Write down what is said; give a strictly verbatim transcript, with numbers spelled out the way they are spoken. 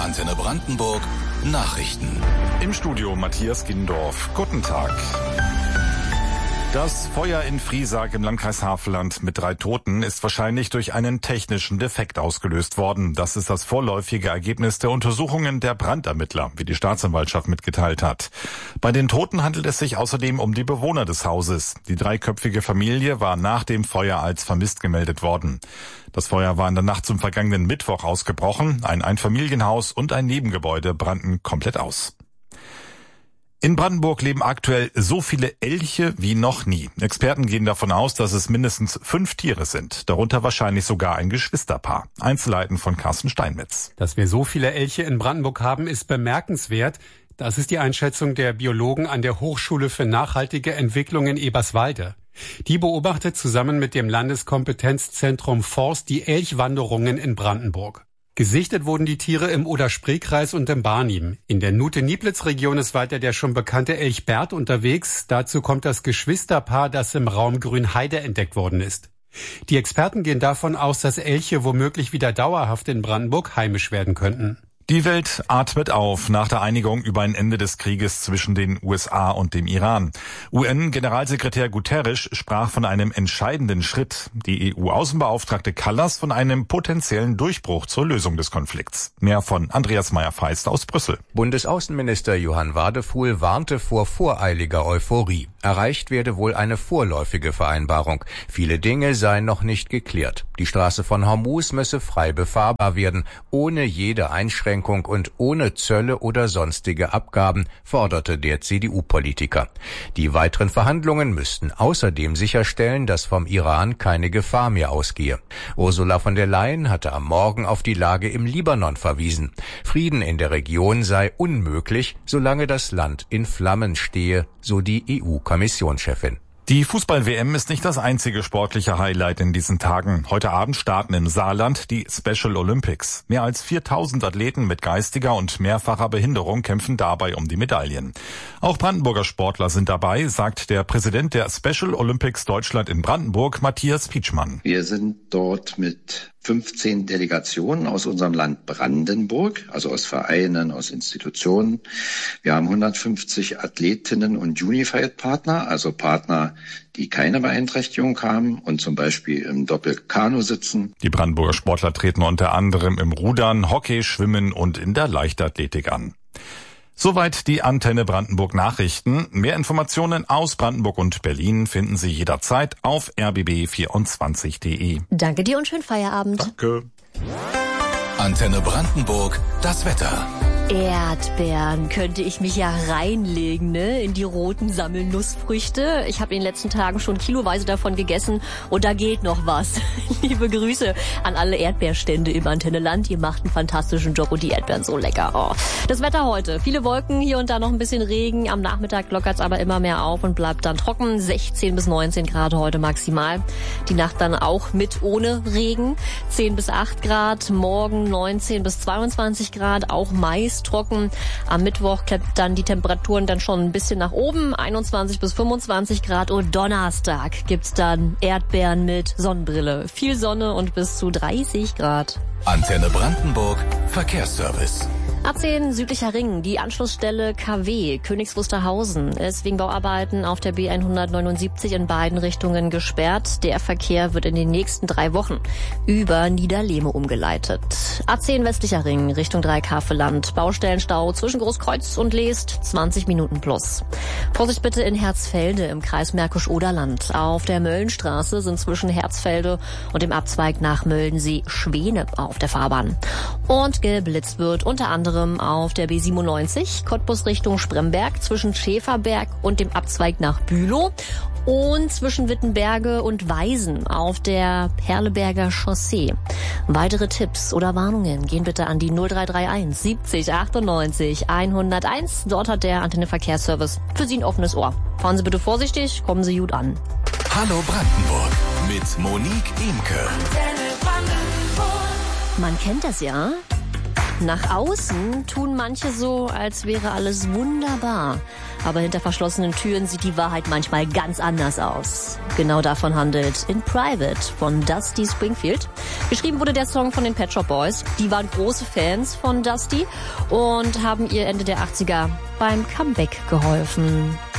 Antenne Brandenburg Nachrichten. Im Studio Matthias Gindorf. Guten Tag. Das Feuer in Friesack im Landkreis Havelland mit drei Toten ist wahrscheinlich durch einen technischen Defekt ausgelöst worden. Das ist das vorläufige Ergebnis der Untersuchungen der Brandermittler, wie die Staatsanwaltschaft mitgeteilt hat. Bei den Toten handelt es sich außerdem um die Bewohner des Hauses. Die dreiköpfige Familie war nach dem Feuer als vermisst gemeldet worden. Das Feuer war in der Nacht zum vergangenen Mittwoch ausgebrochen. Ein Einfamilienhaus und ein Nebengebäude brannten komplett aus. In Brandenburg leben aktuell so viele Elche wie noch nie. Experten gehen davon aus, dass es mindestens fünf Tiere sind, darunter wahrscheinlich sogar ein Geschwisterpaar. Einzelheiten von Carsten Steinmetz. Dass wir so viele Elche in Brandenburg haben, ist bemerkenswert. Das ist die Einschätzung der Biologen an der Hochschule für nachhaltige Entwicklung in Eberswalde. Die beobachtet zusammen mit dem Landeskompetenzzentrum Forst die Elchwanderungen in Brandenburg. Gesichtet wurden die Tiere im Oder-Spree-Kreis und im Barnim. In der Nute-Nieplitz-Region ist weiter der schon bekannte Elch Bert unterwegs. Dazu kommt das Geschwisterpaar, das im Raum Grünheide entdeckt worden ist. Die Experten gehen davon aus, dass Elche womöglich wieder dauerhaft in Brandenburg heimisch werden könnten. Die Welt atmet auf nach der Einigung über ein Ende des Krieges zwischen den U S A und dem Iran. U N-Generalsekretär Guterres sprach von einem entscheidenden Schritt. Die E U-Außenbeauftragte Kallas von einem potenziellen Durchbruch zur Lösung des Konflikts. Mehr von Andreas Meyer-Feist aus Brüssel. Bundesaußenminister Johann Wadefuhl warnte vor voreiliger Euphorie. Erreicht werde wohl eine vorläufige Vereinbarung. Viele Dinge seien noch nicht geklärt. Die Straße von Hormuz müsse frei befahrbar werden, ohne jede Einschränkung und ohne Zölle oder sonstige Abgaben, forderte der C D U-Politiker. Die weiteren Verhandlungen müssten außerdem sicherstellen, dass vom Iran keine Gefahr mehr ausgehe. Ursula von der Leyen hatte am Morgen auf die Lage im Libanon verwiesen. Frieden in der Region sei unmöglich, solange das Land in Flammen stehe, so die E U-Kommissionschefin. Die Fußball-W M ist nicht das einzige sportliche Highlight in diesen Tagen. Heute Abend starten im Saarland die Special Olympics. Mehr als viertausend Athleten mit geistiger und mehrfacher Behinderung kämpfen dabei um die Medaillen. Auch Brandenburger Sportler sind dabei, sagt der Präsident der Special Olympics Deutschland in Brandenburg, Matthias Pietschmann. Wir sind dort mit fünfzehn Delegationen aus unserem Land Brandenburg, also aus Vereinen, aus Institutionen. Wir haben hundertfünfzig Athletinnen und Unified-Partner, also Partner, die keine Beeinträchtigung haben und zum Beispiel im Doppelkanu sitzen. Die Brandenburger Sportler treten unter anderem im Rudern, Hockey, Schwimmen und in der Leichtathletik an. Soweit die Antenne Brandenburg Nachrichten. Mehr Informationen aus Brandenburg und Berlin finden Sie jederzeit auf r b b vierundzwanzig punkt d e. Danke dir und schönen Feierabend. Danke. Antenne Brandenburg, das Wetter. Erdbeeren könnte ich mich ja reinlegen, ne, in die roten Sammelnussfrüchte. Ich habe in den letzten Tagen schon kiloweise davon gegessen und da geht noch was. Liebe Grüße an alle Erdbeerstände im Antenneland. Ihr macht einen fantastischen Job und die Erdbeeren so lecker. Oh. Das Wetter heute. Viele Wolken, hier und da noch ein bisschen Regen. Am Nachmittag lockert es aber immer mehr auf und bleibt dann trocken. sechzehn bis neunzehn Grad heute maximal. Die Nacht dann auch mit ohne Regen. zehn bis acht Grad. Morgen neunzehn bis zweiundzwanzig Grad. Auch meist trocken. Am Mittwoch klappt dann die Temperaturen dann schon ein bisschen nach oben, einundzwanzig bis fünfundzwanzig Grad. Und Donnerstag gibt's dann Erdbeeren mit Sonnenbrille. Viel Sonne und bis zu dreißig Grad. Antenne Brandenburg Verkehrsservice. A zehn südlicher Ring, die Anschlussstelle K W Königs Wusterhausen ist wegen Bauarbeiten auf der B hundertneunundsiebzig in beiden Richtungen gesperrt. Der Verkehr wird in den nächsten drei Wochen über Niederlehme umgeleitet. A zehn westlicher Ring Richtung Dreikäferland, Baustellenstau zwischen Großkreuz und Leest, zwanzig Minuten plus. Vorsicht bitte in Herzfelde im Kreis Märkisch-Oderland. Auf der Möllenstraße sind zwischen Herzfelde und dem Abzweig nach Möllensee Schwäne auf der Fahrbahn. Und geblitzt wird unter anderem auf der B siebenundneunzig, Cottbus Richtung Spremberg, zwischen Schäferberg und dem Abzweig nach Bülow und zwischen Wittenberge und Weisen auf der Perleberger Chaussee. Weitere Tipps oder Warnungen gehen bitte an die null drei drei eins siebzig achtundneunzig hunderteins. Dort hat der Antenne Verkehrsservice für Sie ein offenes Ohr. Fahren Sie bitte vorsichtig, kommen Sie gut an. Hallo Brandenburg mit Monique Imke. Man kennt das ja. Nach außen tun manche so, als wäre alles wunderbar. Aber hinter verschlossenen Türen sieht die Wahrheit manchmal ganz anders aus. Genau davon handelt In Private von Dusty Springfield. Geschrieben wurde der Song von den Pet Shop Boys. Die waren große Fans von Dusty und haben ihr Ende der achtziger beim Comeback geholfen.